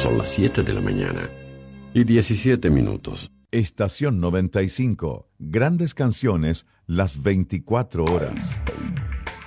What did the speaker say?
Son las 7 de la mañana y 17 minutos. Estación 95. Grandes canciones las 24 horas.